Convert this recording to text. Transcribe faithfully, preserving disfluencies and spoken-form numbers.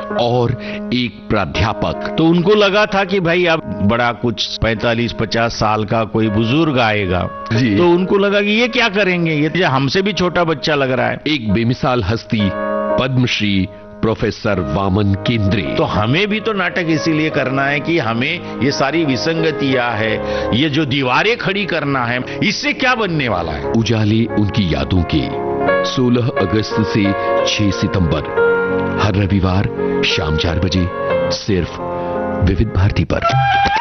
और एक प्राध्यापक। तो उनको लगा था कि भाई अब बड़ा कुछ पैंतालीस पचास साल का कोई बुजुर्ग आएगा, तो उनको लगा कि ये क्या करेंगे, ये हमसे भी छोटा बच्चा लग रहा है। एक बेमिसाल हस्ती पद्मश्री प्रोफेसर वामन केंद्रे। तो हमें भी तो नाटक इसीलिए करना है कि हमें ये सारी विसंगतियां है, ये जो दीवारें खड़ी करना है, इससे क्या बनने वाला है। उजाले उनकी यादों के सोलह अगस्त से छह सितंबर हर रविवार शाम चार बजे सिर्फ विविध भारती पर।